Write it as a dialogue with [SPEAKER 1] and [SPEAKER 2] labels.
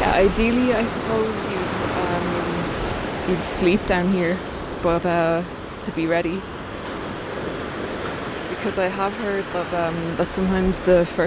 [SPEAKER 1] Yeah, ideally, I suppose you'd sleep down here, but to be ready, because I have heard that sometimes the first